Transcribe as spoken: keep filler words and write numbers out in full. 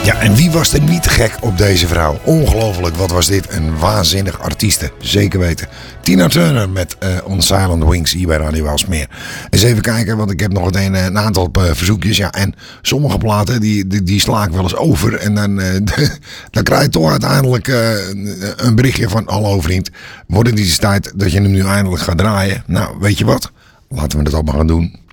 Ja, en wie was er niet gek op deze vrouw? Ongelooflijk, wat was dit? Een waanzinnig artieste, zeker weten. Tina Turner met uh, On Silent Wings hier bij Radio Aalsmeer. Eens even kijken, want ik heb nog een, een aantal uh, verzoekjes. Ja, en sommige platen, die, die, die sla ik wel eens over. En dan, uh, dan krijg je toch uiteindelijk uh, een berichtje van... Hallo vriend, wordt het niet eens tijd dat je hem nu eindelijk gaat draaien? Nou, weet je wat? Laten we het allemaal gaan doen.